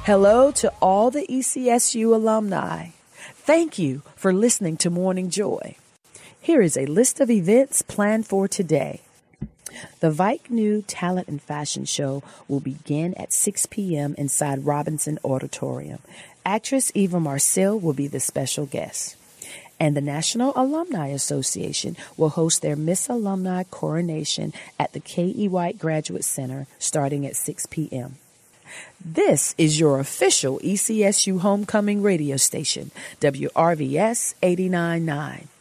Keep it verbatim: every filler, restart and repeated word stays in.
Hello to all the E C S U alumni. Thank you for listening to Morning Joy. Here is a list of events planned for today. The Vike New Talent and Fashion Show will begin at six p.m. inside Robinson Auditorium. Actress Eva Marcille will be the special guest. And the National Alumni Association will host their Miss Alumni Coronation at the K E. White Graduate Center starting at six p.m. This is your official E C S U homecoming radio station, W R V S eighty-nine point nine.